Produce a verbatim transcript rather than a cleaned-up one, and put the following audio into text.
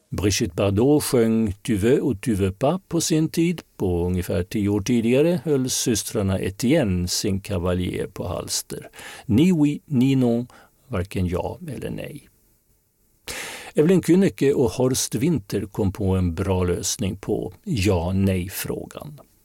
Brigitte Bardot sjöng Tu veux ou tu veux pas på sin tid. På ungefär tio år tidigare höll systrarna Etienne sin kavaljer på halster. Ni oui, ni non, varken ja eller nej. Evelyn Künneke och Horst Winter kom på en bra lösning på ja-nej-frågan.